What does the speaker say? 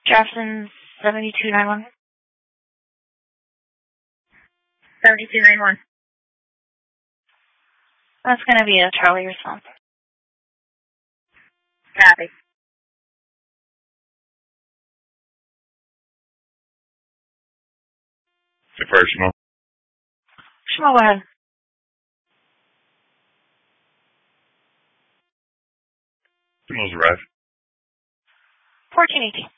Jefferson 7291. 7291. That's going to be a Charlie response. Copy. Personal. Shmuel, go ahead. Signals arrive. 1418.